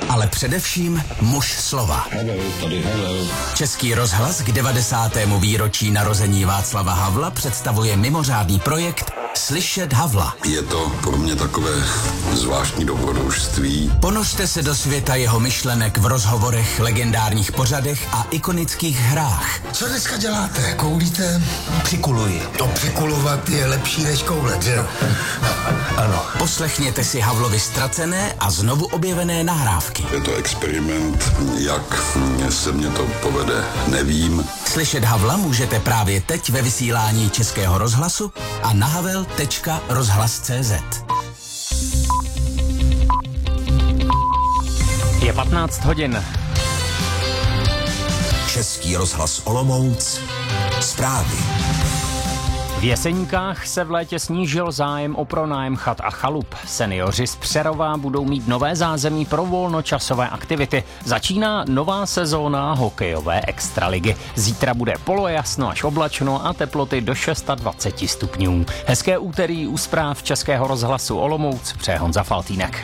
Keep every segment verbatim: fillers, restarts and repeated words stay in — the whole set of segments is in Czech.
ale především muž slova. Hello, tady hello. Český rozhlas k devadesátému výročí narození Václava Havla představuje mimořádný projekt Slyšet Havla. Je to pro mě takové zvláštní dobrodružství. Ponořte se do světa jeho myšlenek v rozhovorech, legendárních pořadech a ikonických hrách. Co dneska děláte? Koulíte? Přikuluji. To přikulovat je lepší než koulet, že jo? Ano. Poslechněte si Havlovi ztracené a znovu objevené nahrávky. Je to experiment, jak se mě to povede, nevím. Slyšet Havla můžete právě teď ve vysílání Českého rozhlasu a na havel tečka rozhlas tečka cé zet. Je patnáct hodin. Český rozhlas Olomouc. Zprávy. V Jeseníkách se v létě snížil zájem o pronájem chat a chalup. Seniori z Přerova budou mít nové zázemí pro volnočasové aktivity. Začíná nová sezóna hokejové extraligy. Zítra bude polojasno až oblačno a teploty do dvacet šest stupňů. Hezké úterý u zpráv Českého rozhlasu Olomouc přeje Honza Faltýnek.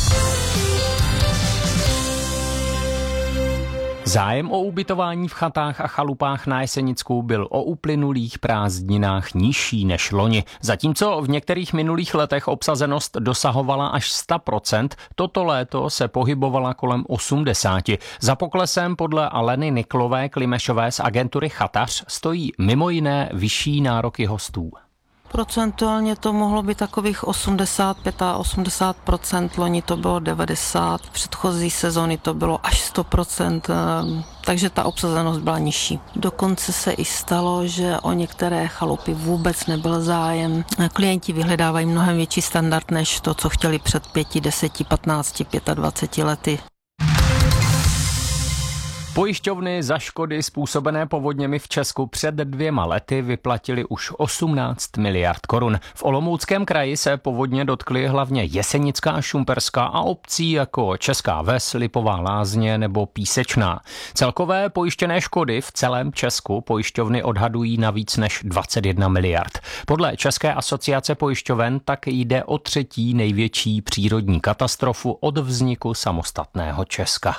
Zájem o ubytování v chatách a chalupách na Jesenicku byl o uplynulých prázdninách nižší než loni. Zatímco v některých minulých letech obsazenost dosahovala až sto procent, toto léto se pohybovala kolem osmdesát procent. Za poklesem podle Aleny Niklové Klimešové z agentury Chatař stojí mimo jiné vyšší nároky hostů. Procentuálně to mohlo být takových osmdesát pět a osmdesát procent, loni to bylo devadesát procent, předchozí sezóny to bylo až sto procent, takže ta obsazenost byla nižší. Dokonce se i stalo, že o některé chalupy vůbec nebyl zájem. Klienti vyhledávají mnohem větší standard než to, co chtěli před pěti, deseti, patnácti, dvaceti lety. Pojišťovny za škody způsobené povodněmi v Česku před dvěma lety vyplatili už osmnáct miliard korun. V Olomouckém kraji se povodně dotkly hlavně Jesenická, Šumperská a obcí jako Česká Ves, Lipová Lázně nebo Písečná. Celkové pojištěné škody v celém Česku pojišťovny odhadují na víc než dvacet jedna miliard. Podle České asociace pojišťoven tak jde o třetí největší přírodní katastrofu od vzniku samostatného Česka.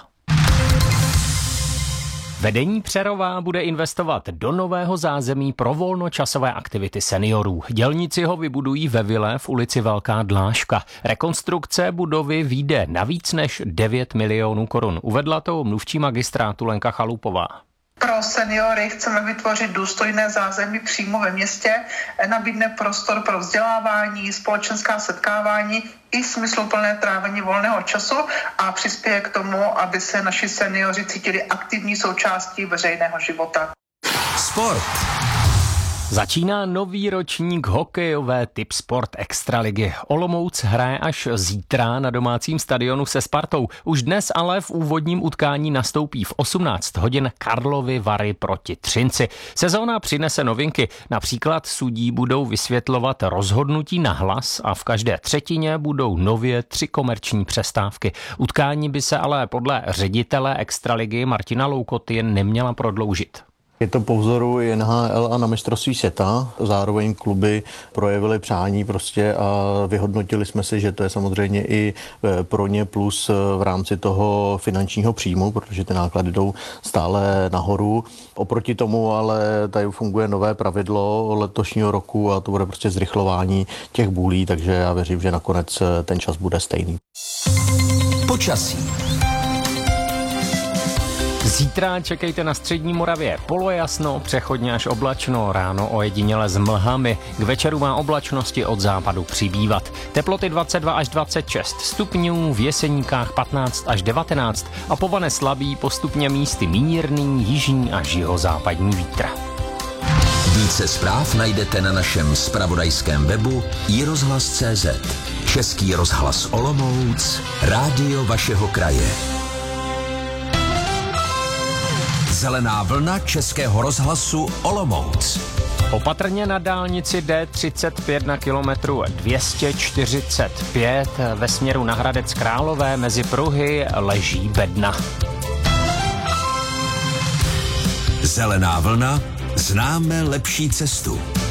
Vedení Přerova bude investovat do nového zázemí pro volnočasové aktivity seniorů. Dělníci ho vybudují ve vile v ulici Velká Dláška. Rekonstrukce budovy vyjde na víc než devět milionů korun. Uvedla to mluvčí magistrátu Lenka Chalupová. Pro seniory chceme vytvořit důstojné zázemí přímo ve městě, nabídne prostor pro vzdělávání, společenská setkávání i smysluplné trávení volného času a přispěje k tomu, aby se naši seniori cítili aktivní součástí veřejného života. Sport. Začíná nový ročník hokejové typ sport extraligy. Olomouc hraje až zítra na domácím stadionu se Spartou. Už dnes ale v úvodním utkání nastoupí v osmnáct hodin Karlovy Vary proti Třinci. Sezóna přinese novinky. Například sudí budou vysvětlovat rozhodnutí na hlas a v každé třetině budou nově tři komerční přestávky. Utkání by se ale podle ředitele extraligy Martina Loukoty neměla prodloužit. Je to po vzoru N H L a na mistrovství světa. Zároveň kluby projevily přání prostě a vyhodnotili jsme si, že to je samozřejmě i pro ně plus v rámci toho finančního příjmu, protože ty náklady jdou stále nahoru. Oproti tomu ale tady funguje nové pravidlo letošního roku a to bude prostě zrychlování těch bůlí, takže já věřím, že nakonec ten čas bude stejný. Počasí. Zítra čekejte na střední Moravě polojasno, přechodně až oblačno, ráno ojediněle s mlhami. K večeru má oblačnosti od západu přibývat. Teploty dvacet dva až dvacet šest stupňů, v Jeseníkách patnáct až devatenáct a povane slabý, postupně místy mírný, jižní až jihozápadní vítr. Více zpráv najdete na našem zpravodajském webu i rozhlas tečka cé zet. Český rozhlas Olomouc, rádio vašeho kraje. Zelená vlna Českého rozhlasu Olomouc. Opatrně na dálnici D třicet pět na kilometru dvě stě čtyřicet pět ve směru na Hradec Králové mezi pruhy leží bedna. Zelená vlna, známe lepší cestu.